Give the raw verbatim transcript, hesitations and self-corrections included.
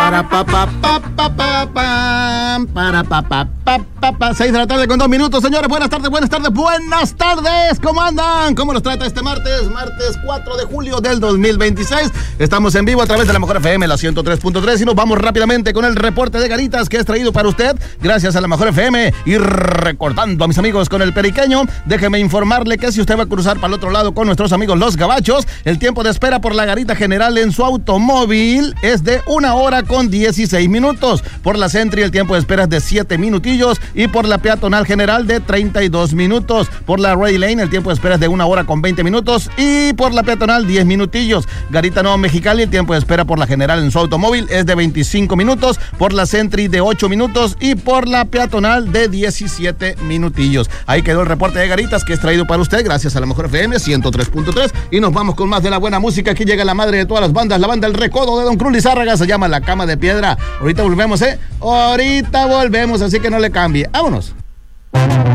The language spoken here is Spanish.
Para pa pa pa pa pa pa para pa pa pa pa pa seis de la tarde con dos minutos, señores. Buenas tardes, buenas tardes, buenas tardes. ¿Cómo andan? ¿Cómo los trata este martes? Martes cuatro de julio del dos mil veintiséis. Estamos en vivo a través de la Mejor F M, la ciento tres punto tres, y nos vamos rápidamente con el reporte de Garitas que es traído para usted gracias a la Mejor F M. Y recordando a mis amigos con el periqueño, déjeme informarle que si usted va a cruzar para el otro lado con nuestros amigos los gabachos, el tiempo de espera por la garita general en su automóvil es de una hora con dieciséis minutos. Por la Sentry el tiempo de espera es de siete minutillos y por la peatonal general de treinta y dos minutos. Por la Ready Lane el tiempo de espera es de una hora con veinte minutos y por la peatonal diez minutillos. Garita Nueva Mexicali el tiempo de espera por la general en su automóvil es de veinticinco minutos, por la Sentry de ocho minutos y por la peatonal de diecisiete minutillos. Ahí quedó el reporte de Garitas que es traído para usted gracias a la Mejor F M ciento tres punto tres y nos vamos con más de la buena música. Aquí llega la madre de todas las bandas, la banda El Recodo de Don Cruz Lizárraga, se llama La Cama de Piedra. Ahorita volvemos, ¿eh? Ahorita volvemos, así que no le cambie. ¡Vámonos!